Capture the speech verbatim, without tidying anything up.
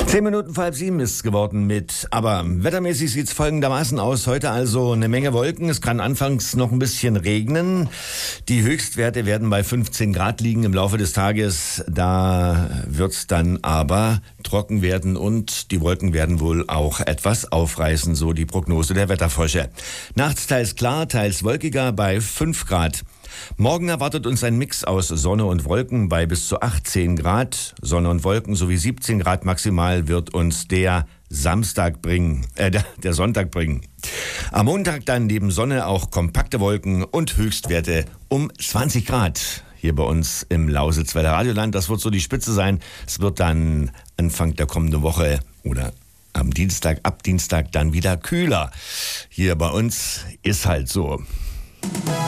Zehn Minuten vor halb sieben ist es geworden mit, aber wettermäßig sieht es folgendermaßen aus. Heute also eine Menge Wolken. Es kann anfangs noch ein bisschen regnen. Die Höchstwerte werden bei fünfzehn Grad liegen im Laufe des Tages. Da wird es dann aber trocken werden und die Wolken werden wohl auch etwas aufreißen, so die Prognose der Wetterfrösche. Nachts teils klar, teils wolkiger bei fünf Grad. Morgen erwartet uns ein Mix aus Sonne und Wolken bei bis zu achtzehn Grad. Sonne und Wolken sowie siebzehn Grad maximal wird uns der Samstag bringen, äh, der, der Sonntag bringen. Am Montag dann neben Sonne auch kompakte Wolken und Höchstwerte um zwanzig Grad. Hier bei uns im Lausitzweiler Radioland. Das wird so die Spitze sein. Es wird dann Anfang der kommenden Woche oder am Dienstag, ab Dienstag dann wieder kühler. Hier bei uns ist halt so.